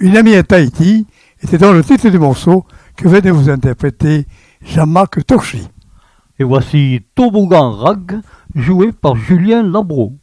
Une amie à Tahiti était dans le titre du morceau que venait de vous interpréter Jean-Marc Torchy. Et voici Toboggan Rag, joué par Julien Labro.